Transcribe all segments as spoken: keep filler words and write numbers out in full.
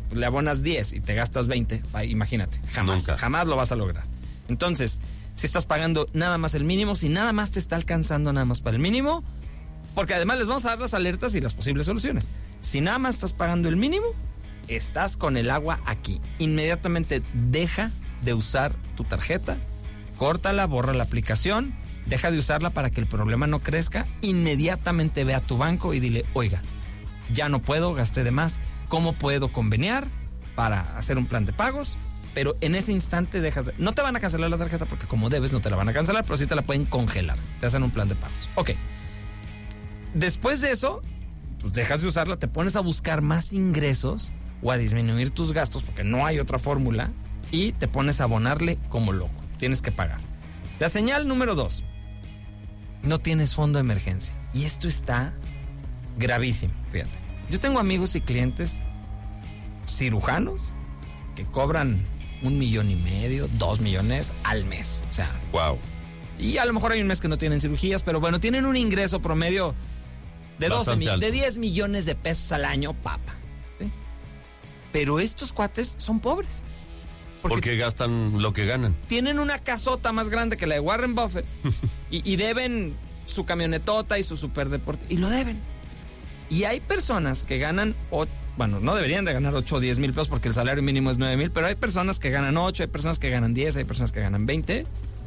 le abonas diez y te gastas veinte, imagínate, jamás, Nunca. jamás lo vas a lograr. Entonces, si estás pagando nada más el mínimo, si nada más te está alcanzando nada más para el mínimo, porque además les vamos a dar las alertas y las posibles soluciones. Si nada más estás pagando el mínimo, estás con el agua aquí. Inmediatamente deja de usar tu tarjeta, córtala, borra la aplicación, deja de usarla para que el problema no crezca. Inmediatamente ve a tu banco y dile, oiga, ya no puedo, gasté de más, ¿cómo puedo conveniar para hacer un plan de pagos? Pero en ese instante dejas de... No te van a cancelar la tarjeta porque como debes no te la van a cancelar, pero sí te la pueden congelar. Te hacen un plan de pagos. Ok. Después de eso, pues dejas de usarla, te pones a buscar más ingresos o a disminuir tus gastos porque no hay otra fórmula y te pones a abonarle como loco. Tienes que pagar. La señal número dos. No tienes fondo de emergencia. Y esto está gravísimo, fíjate. Yo tengo amigos y clientes cirujanos que cobran un millón y medio, dos millones al mes. O sea, wow. Y a lo mejor hay un mes que no tienen cirugías, pero bueno, tienen un ingreso promedio de doce, de diez millones de pesos al año, papa. ¿Sí? Pero estos cuates son pobres. Porque, porque gastan lo que ganan. Tienen una casota más grande que la de Warren Buffett y, y deben su camionetota y su superdeporte. Y lo deben. Y hay personas que ganan, o, bueno, no deberían de ganar ocho o diez mil pesos porque el salario mínimo es nueve mil, pero hay personas que ganan ocho, hay personas que ganan diez, hay personas que ganan veinte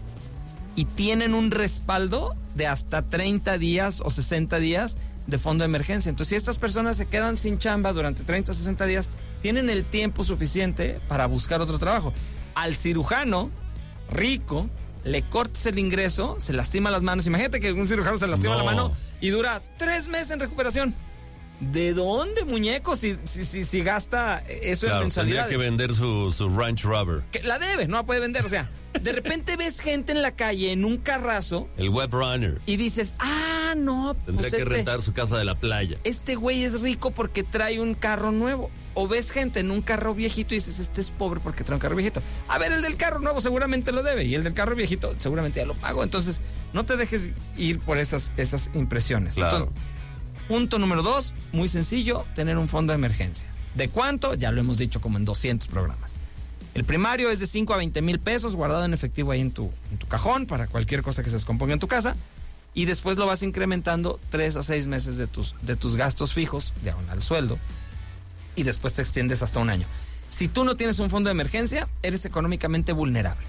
y tienen un respaldo de hasta treinta días o sesenta días de fondo de emergencia. Entonces, si estas personas se quedan sin chamba durante treinta, sesenta días, tienen el tiempo suficiente para buscar otro trabajo. Al cirujano rico le cortes el ingreso, se lastima las manos. Imagínate que un cirujano se lastima no. la mano y dura tres meses en recuperación. ¿De dónde, muñeco? Si, si, si, si gasta eso claro, en mensualidades. Tendría que vender su, su Range Rover. Que la debe, no la puede vender. O sea, de repente ves gente en la calle en un carrazo. El Web Runner. Y dices, ah, no. Tendría pues que este, rentar su casa de la playa. Este güey es rico porque trae un carro nuevo. O ves gente en un carro viejito y dices, este es pobre porque trae un carro viejito. A ver, el del carro nuevo seguramente lo debe. Y el del carro viejito seguramente ya lo pagó. Entonces, no te dejes ir por esas, esas impresiones. Claro. Entonces, punto número dos, muy sencillo, tener un fondo de emergencia. ¿De cuánto? Ya lo hemos dicho como en doscientos programas. El primario es de cinco a veinte mil pesos guardado en efectivo ahí en tu, en tu cajón para cualquier cosa que se descomponga en tu casa. Y después lo vas incrementando tres a seis meses de tus, de tus gastos fijos, diagonal sueldo. Y después te extiendes hasta un año. Si tú no tienes un fondo de emergencia, eres económicamente vulnerable.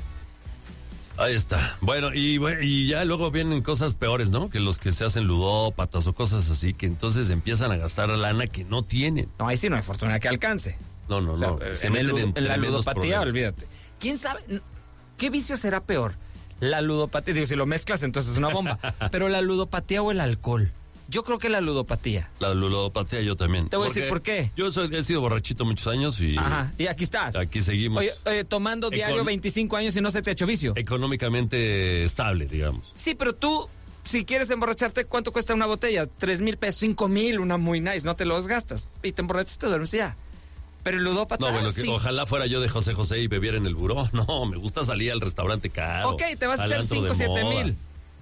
Ahí está. Bueno, y, y ya luego vienen cosas peores, ¿no? Que los que se hacen ludópatas o cosas así, que entonces empiezan a gastar lana que no tienen. No, ahí sí no hay fortuna que alcance. No, no, o sea, no. Se en, meten el, en, en la ludopatía, problemas. Olvídate. ¿Quién sabe? ¿Qué vicio será peor? La ludopatía, digo, si lo mezclas entonces es una bomba. Pero la ludopatía o el alcohol. Yo creo que la ludopatía. La ludopatía yo también. Te voy a decir por qué. Yo soy, he sido borrachito muchos años y... Ajá, y aquí estás. Aquí seguimos. Oye, oye tomando diario Econ- veinticinco años y no se te ha hecho vicio. Económicamente estable, digamos. Sí, pero tú, si quieres emborracharte, ¿cuánto cuesta una botella? Tres mil pesos, cinco mil, una muy nice, no te los gastas. Y te emborrachas, te duermes ya. Pero el ludópata... No, bueno, que sí. Ojalá fuera yo de José José y bebiera en el buró. No, me gusta salir al restaurante caro. Ok, te vas a echar cinco o siete mil.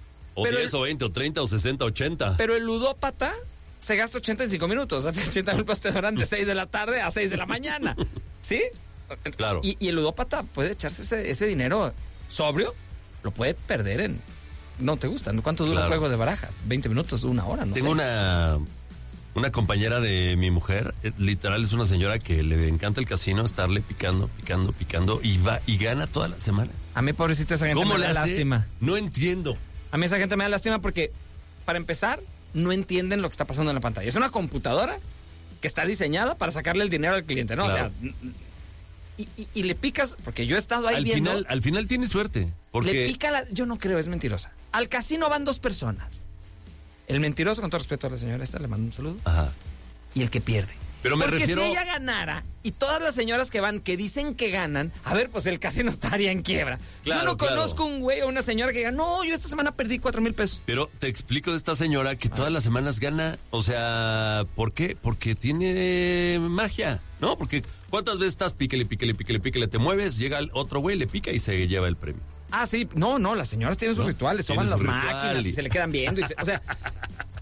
O pero diez el, o veinte o treinta o sesenta, ochenta. Pero el ludópata se gasta ochenta y cinco minutos. ochenta mil pesos te duran de seis de la tarde a seis de la mañana. ¿Sí? Claro. Y, y el ludópata puede echarse ese, ese dinero sobrio, lo puede perder en... No te gusta. ¿Cuánto dura claro. un juego de baraja? veinte minutos, una hora, no Tengo sé. una... Una compañera de mi mujer, literal es una señora que le encanta el casino, estarle picando, picando, picando y va y gana toda la semana. A mí, pobrecita, esa gente ¿Cómo me da hace? lástima. No entiendo. A mí esa gente me da lástima porque, para empezar, no entienden lo que está pasando en la pantalla. Es una computadora que está diseñada para sacarle el dinero al cliente, ¿no? Claro. O sea, y, y, y le picas, porque yo he estado ahí al viendo... Final, al final tiene suerte. Porque... Le pica la... Yo no creo, es mentirosa. Al casino van dos personas. El mentiroso, con todo respeto a la señora esta, le mando un saludo. Ajá. Y el que pierde. Pero me Porque refiero... si ella ganara, y todas las señoras que van, que dicen que ganan, a ver, pues el casino estaría en quiebra. Claro, yo no claro. conozco un güey o una señora que diga, no, yo esta semana perdí cuatro mil pesos. Pero te explico de esta señora que todas las semanas gana. O sea, ¿por qué? Porque tiene magia, ¿no? Porque ¿cuántas veces estás píquele, píquele, píquele, píquele, te mueves, llega el otro güey, le pica y se lleva el premio? Ah, sí, no, no, las señoras tienen sus ¿No? rituales, soban las su máquinas ritual y... y se le quedan viendo. Y se, o sea,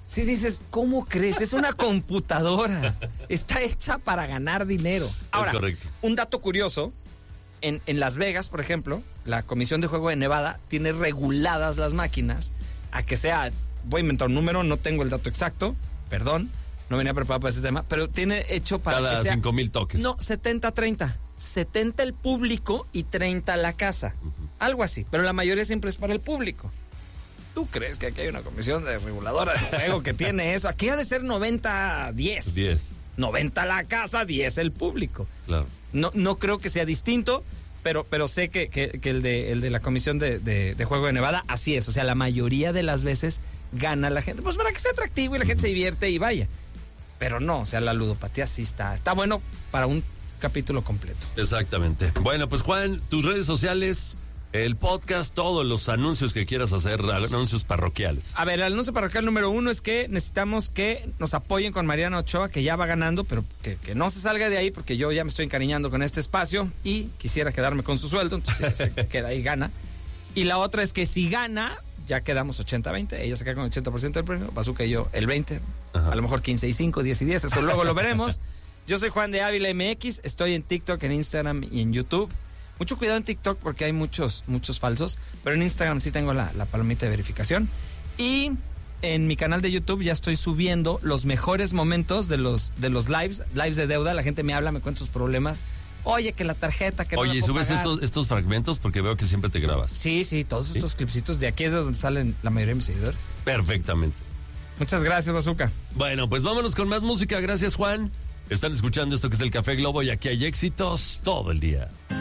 Sí dices, ¿cómo crees? Es una computadora. Está hecha para ganar dinero. Ahora, es correcto. Un dato curioso, en, en Las Vegas, por ejemplo, la Comisión de Juego de Nevada tiene reguladas las máquinas a que sea, voy a inventar un número, no tengo el dato exacto, perdón, no venía preparado para ese tema, pero tiene hecho para cada que sea... cinco mil toques. No, setenta treinta. setenta el público y treinta la casa. Uh-huh. Algo así, pero la mayoría siempre es para el público. ¿Tú crees que aquí hay una comisión de reguladora de juego que tiene eso? Aquí ha de ser noventa diez. diez. noventa la casa, diez el público. Claro. No, no creo que sea distinto, pero, pero sé que, que, que el, de, el de la comisión de, de, de juego de Nevada así es. O sea, la mayoría de las veces gana la gente. Pues para que sea atractivo y la gente se divierte y vaya. Pero no, o sea, la ludopatía sí está. Está bueno para un capítulo completo. Exactamente. Bueno, pues Juan, tus redes sociales, el podcast, todos los anuncios que quieras hacer, anuncios parroquiales. A ver, el anuncio parroquial número uno es que necesitamos que nos apoyen con Mariana Ochoa, que ya va ganando, pero que, que no se salga de ahí porque yo ya me estoy encariñando con este espacio y quisiera quedarme con su sueldo, entonces se queda ahí, gana. Y la otra es que si gana, ya quedamos ochenta veinte, ella se queda con el ochenta por ciento del premio, Bazooka y yo el veinte, Ajá. A lo mejor quince y cinco, diez y diez, eso luego lo veremos. Yo soy Juan de Ávila M X, estoy en TikTok, en Instagram y en YouTube. Mucho cuidado en TikTok porque hay muchos, muchos falsos, pero en Instagram sí tengo la, la palomita de verificación. Y en mi canal de YouTube ya estoy subiendo los mejores momentos de los, de los lives, lives de deuda. La gente me habla, me cuenta sus problemas. Oye, que la tarjeta, que Oye, no ¿y subes estos, estos fragmentos? Porque veo que siempre te grabas. Sí, sí, todos ¿Sí? estos clipsitos. De aquí es de donde salen la mayoría de mis seguidores. Perfectamente. Muchas gracias, Bazooka. Bueno, pues vámonos con más música. Gracias, Juan. Están escuchando esto que es el Café Globo y aquí hay éxitos todo el día.